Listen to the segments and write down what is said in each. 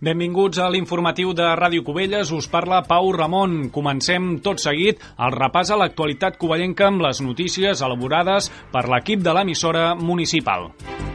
Benvinguts a l'informatiu de Ràdio Cubelles, us parla Pau Ramon. Comencem tot seguit el repàs a l'actualitat covellenca amb les notícies elaborades per l'equip de l'emissora municipal.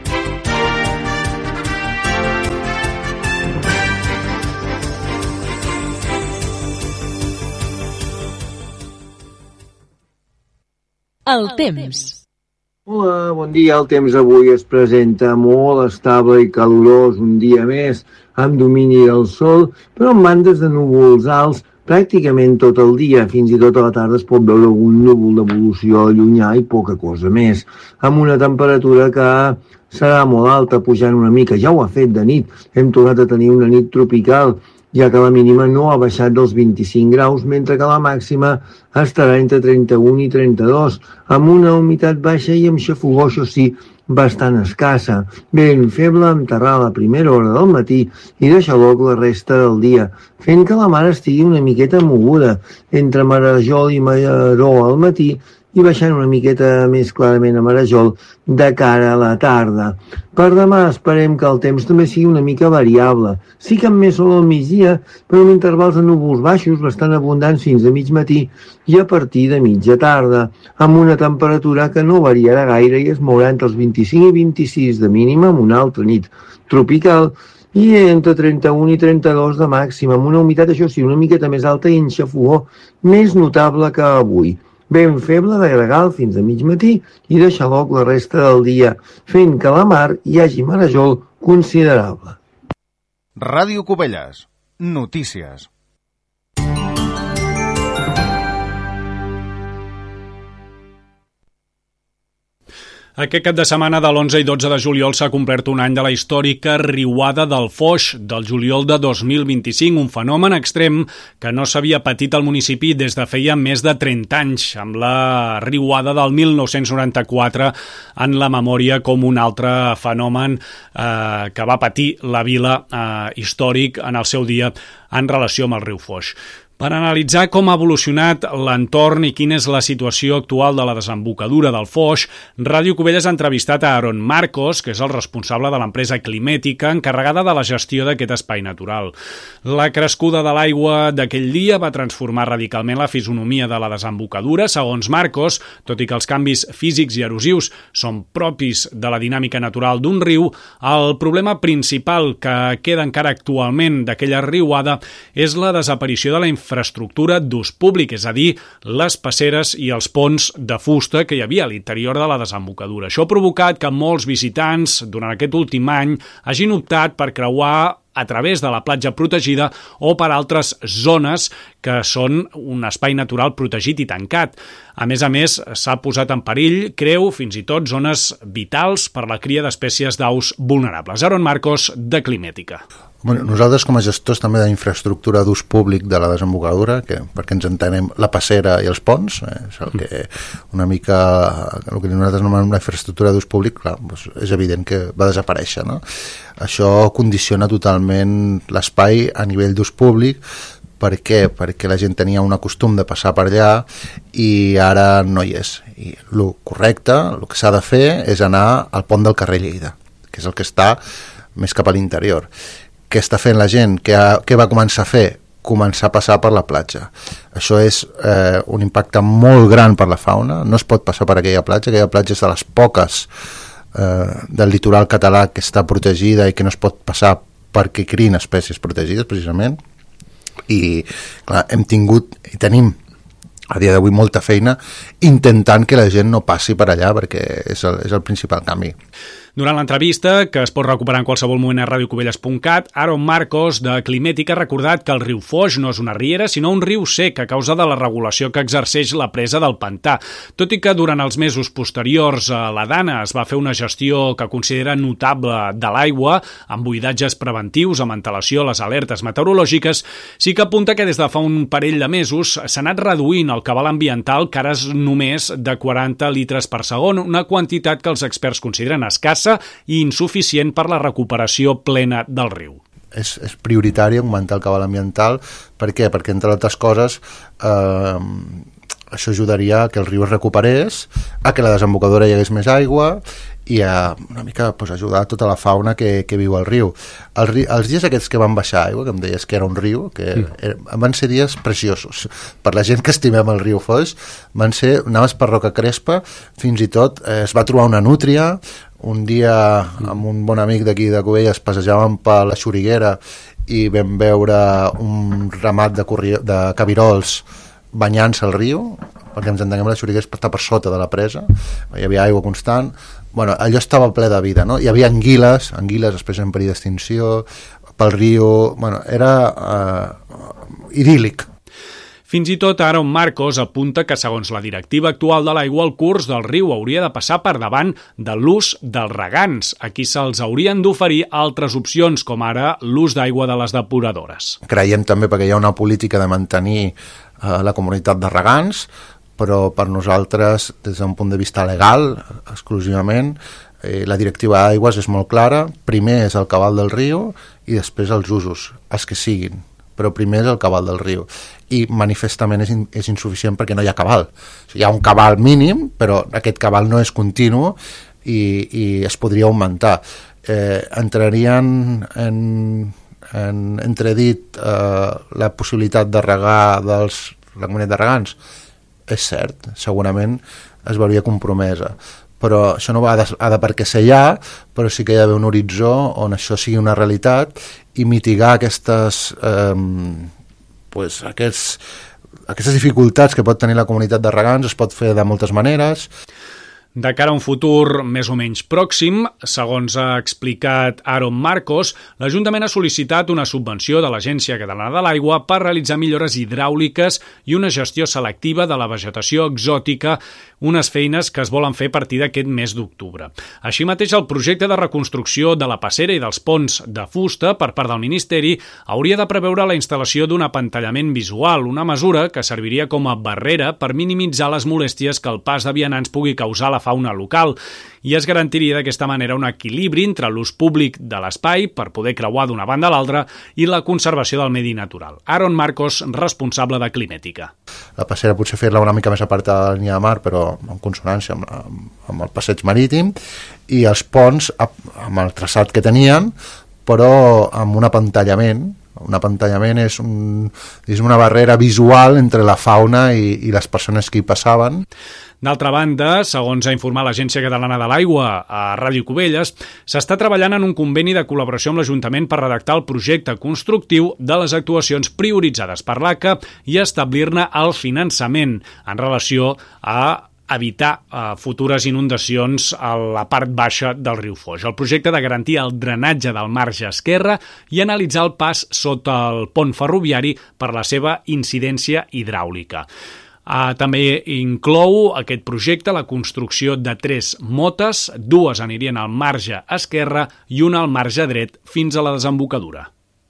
El temps. Hola, bon dia. El temps avui es presenta molt estable i calorós, un dia més, amb domini del sol, però amb bandes de núvols alts pràcticament tot el dia. Fins i tot a la tarda es pot veure algun núvol d'evolució llunyà i poca cosa més, amb una temperatura que serà molt alta, pujant una mica. Ja ho ha fet de nit, hem tornat a tenir una nit tropical, ja que la mínima no ha baixat dels 25 graus, mentre que la màxima estarà entre 31 i 32, amb una humitat baixa i amb xafogor, això sí, bastant escassa. Vent feble amb terrar a la primera hora del matí i de xaloc la resta del dia, fent que la mar estigui una miqueta moguda entre Marajol i Maró al matí i baixant una miqueta més clarament a Marajol de cara a la tarda. Per demà esperem que el temps també sigui una mica variable. Sí que amb més sol al migdia, però amb intervals de núvols baixos bastant abundants fins a mig matí i a partir de mitja tarda, amb una temperatura que no variarà gaire i es mourà entre els 25 i 26 de mínima, amb una altra nit tropical, i entre 31 i 32 de màxima, amb una humitat, això sí, una miqueta més alta i en xafogor més notable que avui. Vent feble de gregal fins a mig matí i de xaloc la resta del dia, fent que a la mar hi hagi marejol considerable. Ràdio Cubelles. Notícies. Aquest cap de setmana de l'11 i 12 de juliol s'ha complert un any de la històrica riuada del Foix del juliol de 2025, un fenomen extrem que no s'havia patit al municipi des de feia més de 30 anys, amb la riuada del 1994 en la memòria com un altre fenomen que va patir la vila històric en el seu dia en relació amb el riu Foix. Per analitzar com ha evolucionat l'entorn i quina és la situació actual de la desembocadura del Foix, Ràdio Cubelles ha entrevistat a Aaron Marcos, que és el responsable de l'empresa Climètica encarregada de la gestió d'aquest espai natural. La crescuda de l'aigua d'aquell dia va transformar radicalment la fisonomia de la desembocadura, segons Marcos, tot i que els canvis físics i erosius són propis de la dinàmica natural d'un riu, el problema principal que queda encara actualment d'aquella riuada és la desaparició de la infraestructura d'ús públic, és a dir, les passeres i els ponts de fusta que hi havia a l'interior de la desembocadura. Això ha provocat que molts visitants, durant aquest últim any, hagin optat per creuar a través de la platja protegida o per altres zones que són un espai natural protegit i tancat. A més, s'ha posat en perill, creu, fins i tot zones vitals per la cria d'espècies d'aus vulnerables. Aaron Marcos, de Climètica. Bueno, nosaltres com a gestors també d'infraestructura d'ús públic de la desembocadura, perquè ens entenem la passera i els ponts, és el que una mica el que nosaltres anomenem la infraestructura d'ús públic, clar, doncs és evident que va desaparèixer, no? Això condiciona totalment l'espai a nivell d'ús públic. Per què? Perquè la gent tenia un costum de passar per allà i ara no hi és. I el correcte, el que s'ha de fer és anar al pont del carrer Lleida, que és el que està més cap a l'interior. Què està fent la gent? Què va començar a fer? Començar a passar per la platja. Això és un impacte molt gran per la fauna. No es pot passar per aquella platja és de les poques del litoral català que està protegida i que no es pot passar perquè crien espècies protegides, precisament. I clar, hem tingut i tenim a dia d'avui molta feina intentant que la gent no passi per allà, perquè és el principal canvi. Durant l'entrevista, que es pot recuperar en qualsevol moment a radiocubelles.cat, Aaron Marcos, de Climètica, ha recordat que el riu Foix no és una riera, sinó un riu sec a causa de la regulació que exerceix la presa del pantà. Tot i que durant els mesos posteriors a la Dana es va fer una gestió que considera notable de l'aigua, amb buidatges preventius, amb antelació a les alertes meteorològiques, sí que apunta que des de fa un parell de mesos s'ha anat reduint el cabal ambiental, que ara és només de 40 litres per segon, una quantitat que els experts consideren escassa i insuficient per la recuperació plena del riu. És prioritari augmentar el cabal ambiental. Per què? Perquè, entre altres coses, això ajudaria a que el riu es recuperés, a que la desembocadura hi hagués més aigua i a una mica ajudar tota la fauna que viu al riu. Els dies aquests que van baixar aigua, que em deies que era un riu, van ser dies preciosos. Per la gent que estimem el riu Foix, anaves per Roca Crespa, fins i tot es va trobar una nútria. Un dia amb un bon amic d'aquí de Cubelles passejàvem per la Xuriguera i vam veure un ramat de cabirols banyant-se al riu, perquè ens entenguem, la Xuriguera està per sota de la presa, hi havia aigua constant. Bueno, allò estava ple de vida, no? Hi havia anguiles després en perill d'extinció, pel riu. Bueno, era idíl·lic. Fins i tot Aaron Marcos apunta que, segons la directiva actual de l'aigua, el curs del riu hauria de passar per davant de l'ús dels regants. Aquí se'ls haurien d'oferir altres opcions, com ara l'ús d'aigua de les depuradores. Creiem també perquè hi ha una política de mantenir la comunitat de regants, però per nosaltres, des d'un punt de vista legal, exclusivament, la directiva d'aigües és molt clara. Primer és el cabal del riu i després els usos, els que siguin, però primer és el cabal del riu, i manifestament és insuficient perquè no hi ha cabal. O sigui, hi ha un cabal mínim, però aquest cabal no és continu i es podria augmentar. Entrarien en entredit la possibilitat de regar la comunitat de regants. És cert, segurament es veuria compromesa, però això no ha de perquè ser ja, però sí que hi ha d'haver un horitzó on això sigui una realitat i mitigar aquestes dificultats que pot tenir la comunitat de regants. Es pot fer de moltes maneres. De cara a un futur més o menys pròxim, segons ha explicat Aaron Marcos, l'Ajuntament ha sol·licitat una subvenció de l'Agència Catalana de l'Aigua per realitzar millores hidràuliques i una gestió selectiva de la vegetació exòtica, unes feines que es volen fer a partir d'aquest mes d'octubre. Així mateix, el projecte de reconstrucció de la passera i dels ponts de fusta per part del Ministeri hauria de preveure la instal·lació d'un apantallament visual, una mesura que serviria com a barrera per minimitzar les molèsties que el pas de vianants pugui causar a la fauna local, i es garantiria d'aquesta manera un equilibri entre l'ús públic de l'espai per poder creuar d'una banda a l'altra i la conservació del medi natural. Aaron Marcos, responsable de Climètica. La passera potser fer-la una mica més apartada de la línia de mar, però en consonància amb el passeig marítim, i els ponts amb el traçat que tenien, però amb un apantallament. Un apantallament és una barrera visual entre la fauna i les persones que hi passaven. D'altra banda, segons ha informat l'Agència Catalana de l'Aigua a Ràdio Cubelles, s'està treballant en un conveni de col·laboració amb l'Ajuntament per redactar el projecte constructiu de les actuacions prioritzades per l'ACA i establir-ne el finançament en relació a evitar futures inundacions a la part baixa del riu Foix. El projecte de garantir el drenatge del marge esquerre i analitzar el pas sota el pont ferroviari per la seva incidència hidràulica. També inclou aquest projecte la construcció de 3 motes, 2 anirien al marge esquerre i una al marge dret fins a la desembocadura.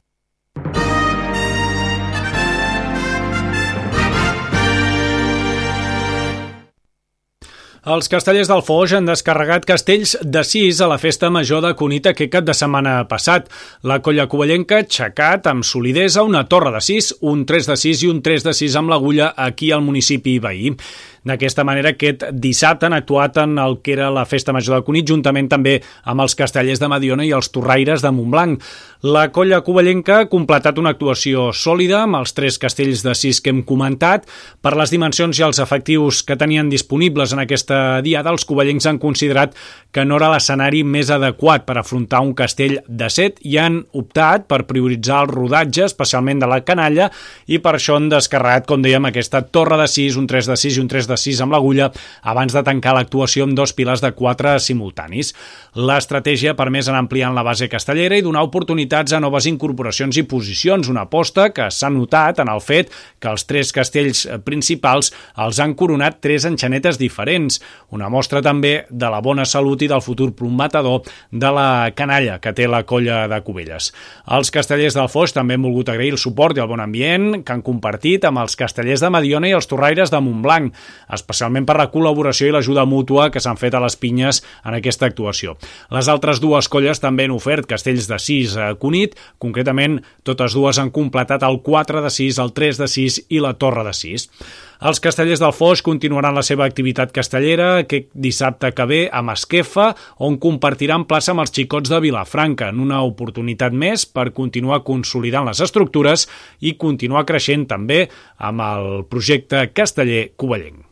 Els castellers del Foix han descarregat castells de 6 a la festa major de Cunit aquest cap de setmana passat. La colla covellenca ha aixecat amb solidesa una torre de 6, un 3 de 6 i un 3 de 6 amb l'agulla aquí al municipi veí. D'aquesta manera, aquest dissabte han actuat en el que era la festa major de Cunit, juntament també amb els castellers de Mediona i els torraires de Montblanc. La colla covellenca ha completat una actuació sòlida amb els 3 castells de 6 que hem comentat. Per les dimensions i els efectius que tenien disponibles en aquesta diada, els covellencs han considerat que no era l'escenari més adequat per afrontar un castell de 7 i han optat per prioritzar el rodatge, especialment de la canalla, i per això han descarregat, com dèiem, aquesta torre de 6, un 3 de 6 i un 3 de 6 amb l'agulla abans de tancar l'actuació amb 2 pilars de 4 simultanis. L'estratègia ha permès anar ampliant la base castellera i donar oportunitats a noves incorporacions i posicions, una aposta que s'ha notat en el fet que els 3 castells principals els han coronat 3 enxanetes diferents, una mostra també de la bona salut i del futur plom matador de la canalla que té la colla de Cubelles. Els castellers del Foix també han volgut agrair el suport i el bon ambient que han compartit amb els castellers de Mediona i els torraires de Montblanc, especialment per la col·laboració i l'ajuda mútua que s'han fet a les pinyes en aquesta actuació. Les altres 2 colles també han ofert castells de 6 a Cunit, concretament totes 2 han completat el 4 de 6, el 3 de 6 i la torre de 6. Els castellers del Foix continuaran la seva activitat castellera aquest dissabte que ve a Masquefa, on compartiran plaça amb els xicots de Vilafranca, en una oportunitat més per continuar consolidant les estructures i continuar creixent també amb el projecte casteller covellenc.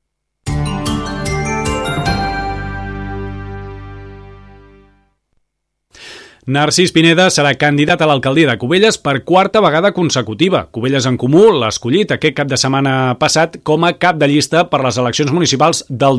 Narcís Pineda serà candidat a l'alcaldia de Cubelles per quarta vegada consecutiva. Cubelles en Comú l'ha escollit aquest cap de setmana passat com a cap de llista per les eleccions municipals del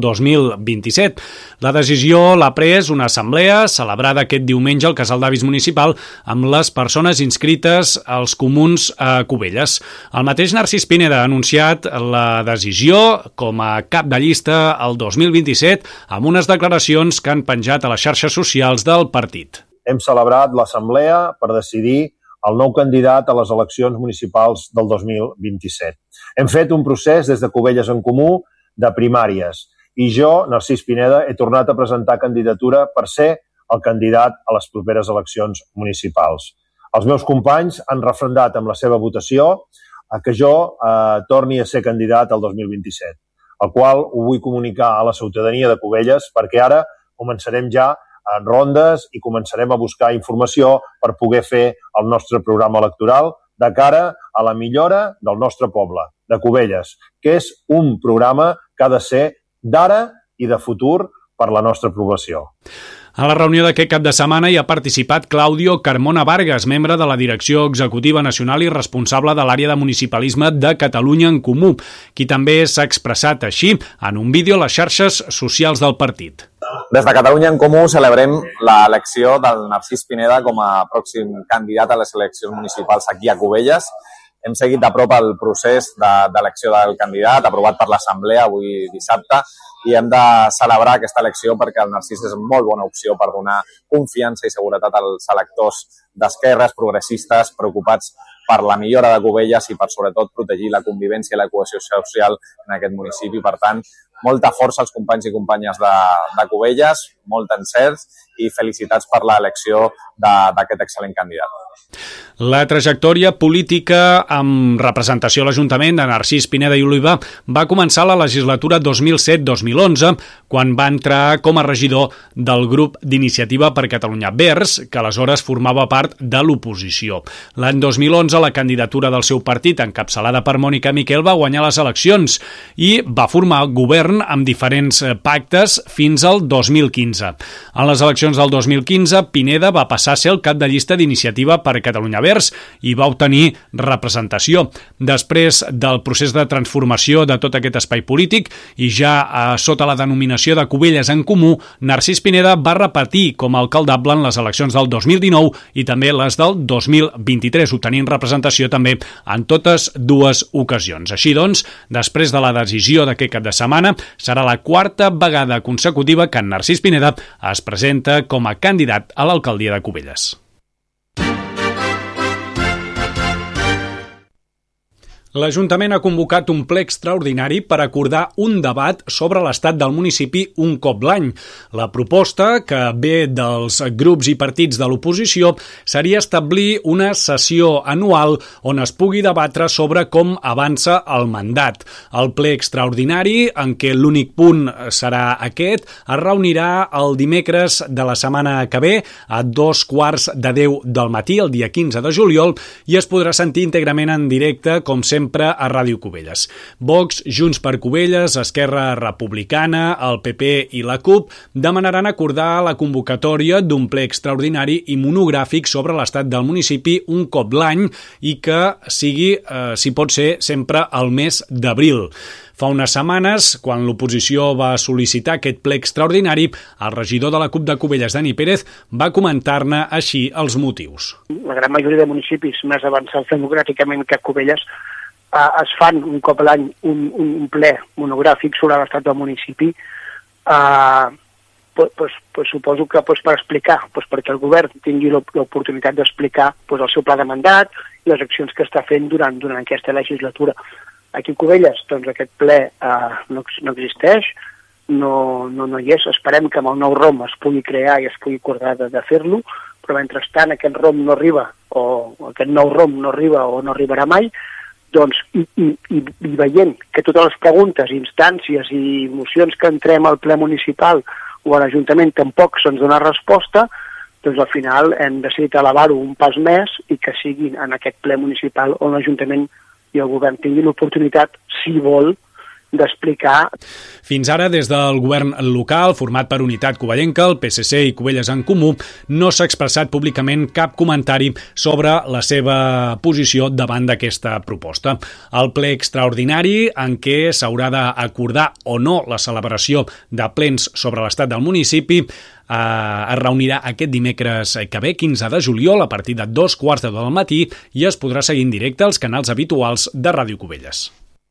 2027. La decisió l'ha pres una assemblea celebrada aquest diumenge al Casal d'Avis Municipal amb les persones inscrites als comuns a Cubelles. El mateix Narcís Pineda ha anunciat la decisió com a cap de llista al 2027 amb unes declaracions que han penjat a les xarxes socials del partit. Hem celebrat l'assemblea per decidir el nou candidat a les eleccions municipals del 2027. Hem fet un procés des de Cubelles en Comú de primàries i jo, Narcís Pineda, he tornat a presentar candidatura per ser el candidat a les properes eleccions municipals. Els meus companys han refrendat amb la seva votació que jo torni a ser candidat al 2027, el qual ho vull comunicar a la ciutadania de Cubelles perquè ara començarem ja en rondes i començarem a buscar informació per poder fer el nostre programa electoral de cara a la millora del nostre poble, de Cubelles, que és un programa que ha de ser d'ara i de futur per la nostra població. A la reunió d'aquest cap de setmana hi ha participat Claudio Carmona Vargas, membre de la Direcció Executiva Nacional i responsable de l'àrea de municipalisme de Catalunya en Comú, qui també s'ha expressat així en un vídeo a les xarxes socials del partit. Des de Catalunya en Comú celebrem l'elecció del Narcís Pineda com a pròxim candidat a les eleccions municipals aquí a Cubelles. Hem seguit de prop el procés d'elecció del candidat, aprovat per l'Assemblea avui dissabte, i hem de celebrar aquesta elecció perquè el Narcís és molt bona opció per donar confiança i seguretat als electors d'esquerres progressistes preocupats per la millora de Cubelles i per sobretot protegir la convivència i la cohesió social en aquest municipi. Per tant, molta força als companys i companyes de Cubelles, molt encerts i felicitats per l'elecció d'aquest excel·lent candidat. La trajectòria política amb representació a l'Ajuntament de Narcís Pineda i Oliva va començar la legislatura 2007-2011, quan va entrar com a regidor del grup d'Iniciativa per Catalunya Verds, que aleshores formava part de l'oposició. L'any 2011, la candidatura del seu partit, encapçalada per Mònica Miquel, va guanyar les eleccions i va formar govern amb diferents pactes fins al 2015. En les eleccions del 2015, Pineda va passar a ser el cap de llista d'Iniciativa per Catalunya Verds i va obtenir representació. Després del procés de transformació de tot aquest espai polític i ja sota la denominació de Cubelles en Comú, Narcís Pineda va repetir com a alcaldable en les eleccions del 2019 i també les del 2023, obtenint representació també en totes dues ocasions. Així doncs, després de la decisió d'aquest cap de setmana, serà la quarta vegada consecutiva que en Narcís Pineda es presenta com a candidat a l'alcaldia de Cubelles. L'Ajuntament ha convocat un ple extraordinari per acordar un debat sobre l'estat del municipi un cop l'any. La proposta, que ve dels grups i partits de l'oposició, seria establir una sessió anual on es pugui debatre sobre com avança el mandat. El ple extraordinari, en què l'únic punt serà aquest, es reunirà el dimecres de la setmana que ve a 9:15 del matí, el dia 15 de juliol, i es podrà sentir íntegrament en directe, com sempre, a Ràdio Cubelles. Vox, Junts per Cubelles, Esquerra Republicana, el PP i la CUP demanaran acordar la convocatòria d'un ple extraordinari i monogràfic sobre l'estat del municipi un cop l'any i que sigui, si pot ser, sempre al mes d'abril. Fa unes setmanes, quan l'oposició va sol·licitar aquest ple extraordinari, el regidor de la CUP de Cubelles, Dani Pérez, va comentar-ne així els motius. La gran majoria de municipis més avançats democràticament que Cubelles es fan un cop a l'any un ple monogràfic sobre l'estat del municipi, suposo que per explicar, perquè el govern tingui l'oportunitat d'explicar el seu pla de mandat i les accions que està fent durant aquesta legislatura. Aquí a Cubelles, doncs aquest ple no existeix, no hi és. Esperem que amb el nou ROM es pugui crear i es pugui acordar de fer-lo, però mentrestant aquest ROM no arriba, o aquest nou ROM no arriba o no arribarà mai. Doncs, i veient que totes les preguntes, instàncies i mocions que entrem al ple municipal o a l'Ajuntament tampoc se'ns dona resposta, doncs al final hem decidit elevar-ho un pas més i que siguin en aquest ple municipal on l'Ajuntament i el govern tinguin l'oportunitat, si vol, d'explicar. Fins ara, des del govern local, format per Unitat Covellenca, el PSC i Covelles en Comú, no s'ha expressat públicament cap comentari sobre la seva posició davant d'aquesta proposta. El ple extraordinari, en què s'haurà d'acordar o no la celebració de plens sobre l'estat del municipi, es reunirà aquest dimecres que ve, 15 de juliol, a partir de 2:15 del matí, i es podrà seguir en directe als canals habituals de Ràdio Covelles.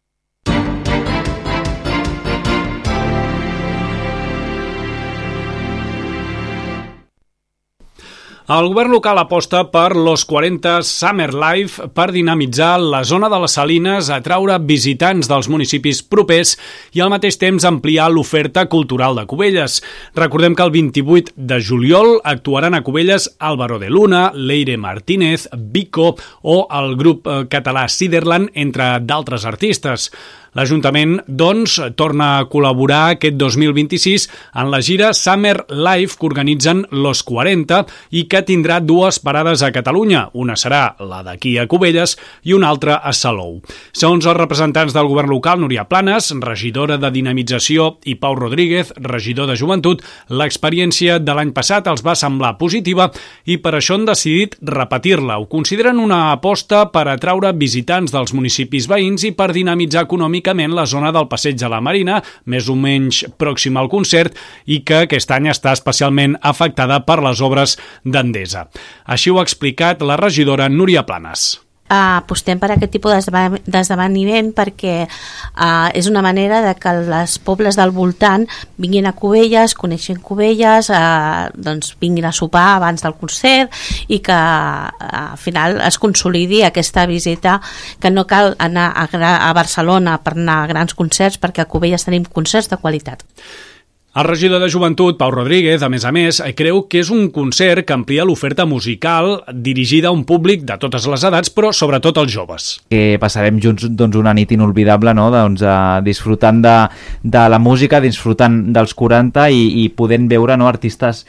El govern local aposta per los 40 Summer Life per dinamitzar la zona de les Salines, atraure visitants dels municipis propers i al mateix temps ampliar l'oferta cultural de Cubelles. Recordem que el 28 de juliol actuaran a Cubelles Álvaro de Luna, Leire Martínez, Vico o el grup català Siderland, entre d'altres artistes. L'Ajuntament, doncs, torna a col·laborar aquest 2026 en la gira Summer Life que organitzen Los 40 i que tindrà dues parades a Catalunya. Una serà la d'aquí a Cubelles i una altra a Salou. Segons els representants del govern local, Núria Planes, regidora de Dinamització, i Pau Rodríguez, regidor de Joventut, l'experiència de l'any passat els va semblar positiva i per això han decidit repetir-la. Ho consideren una aposta per atraure visitants dels municipis veïns i per dinamitzar econòmicament la zona del Passeig de la Marina, més o menys pròxima al concert, i que aquest any està especialment afectada per les obres d'Endesa. Així ho ha explicat la regidora Núria Planes. Apostem per aquest tipus d'esdeveniment perquè és una manera de que els pobles del voltant vinguin a Cubelles, coneixin Cubelles, doncs vinguin a sopar abans del concert i que al final es consolidi aquesta visita, que no cal anar a Barcelona per anar a grans concerts, perquè a Cubelles tenim concerts de qualitat. El regidor de Joventut, Pau Rodríguez, a més, creu que és un concert que amplia l'oferta musical dirigida a un públic de totes les edats, però sobretot als joves. Que passarem junts una nit inolvidable, no? Disfrutant de la música, disfrutant dels 40 i podent veure, no, artistes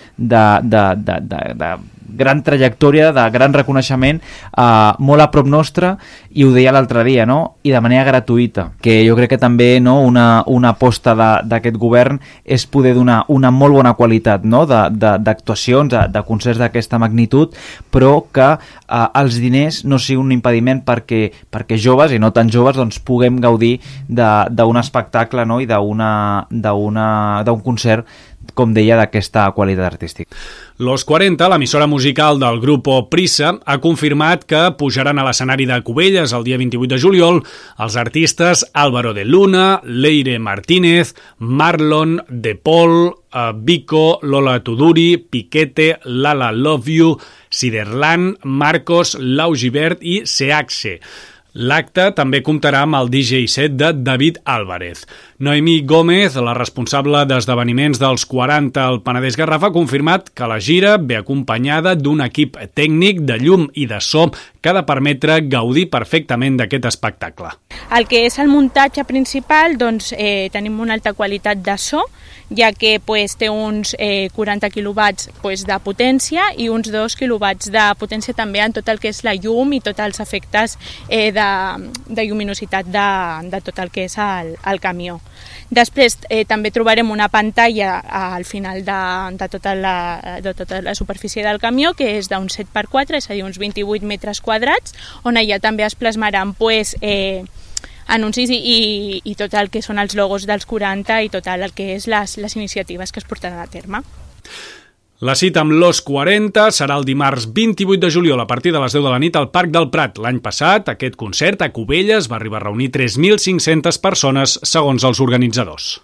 de gran trajectòria, de gran reconeixement, molt a prop nostre, i ho deia l'altre dia, no? I de manera gratuïta, que jo crec que també, no, una aposta d'aquest govern és poder donar una molt bona qualitat, no, d'actuacions, de concerts d'aquesta magnitud, però que els diners no siguin un impediment perquè joves i no tan joves doncs puguem gaudir d'un espectacle, no, i d'un concert, com deia, d'aquesta qualitat artística. Los 40, l'emissora musical del grupo Prisa, ha confirmat que pujaran a l'escenari de Cubelles el dia 28 de juliol els artistes Álvaro de Luna, Leire Martínez, Marlon, De Paul, Vico, Lola Tuduri, Piquete, Lala Love You, Siderland, Marcos, Lau Gibert i Seaxe. L'acte també comptarà amb el DJ set de David Álvarez. Noemí Gómez, la responsable d'esdeveniments dels 40 al Penedès Garraf, ha confirmat que la gira ve acompanyada d'un equip tècnic de llum i de so que ha de permetre gaudir perfectament d'aquest espectacle. El que és el muntatge principal, doncs tenim una alta qualitat de so, ja que té uns 40 quilowatts de potència i uns 2 quilowatts de potència també en tot el que és la llum i tots els efectes de lluminositat de tot el que és el camió. Després també trobarem una pantalla al final de tota la superfície del camió, que és d'un 7x4, és a dir, uns 28 metres quadrats, on allà també es plasmaran anuncis i tot el que són els logos dels 40 i tot el que és les iniciatives que es portaran a terme. La cita amb Los 40 serà el dimarts 28 de juliol a partir de les 10 de la nit al Parc del Prat. L'any passat, aquest concert a Cubelles va arribar a reunir 3.500 persones, segons els organitzadors.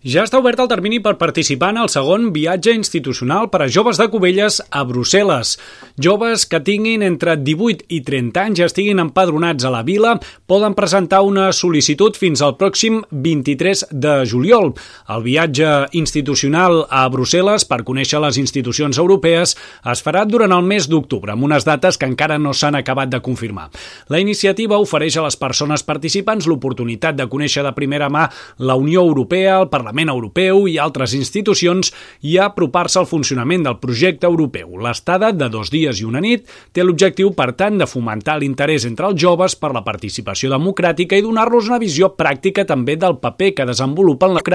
Ja està obert el termini per participar en el segon viatge institucional per a joves de Cubelles a Brussel·les. Joves que tinguin entre 18 i 30 anys i estiguin empadronats a la vila poden presentar una sol·licitud fins al pròxim 23 de juliol. El viatge institucional a Brussel·les per conèixer les institucions europees es farà durant el mes d'octubre, amb unes dates que encara no s'han acabat de confirmar. La iniciativa ofereix a les persones participants l'oportunitat de conèixer de primera mà la Unió Europea, el Parlament Europeu i altres institucions i apropar-se al funcionament del projecte europeu. L'estada de 2 dies i una nit té l'objectiu, per tant, de fomentar l'interès entre els joves per la participació democràtica i donar-los una visió pràctica també del paper que desenvolupen la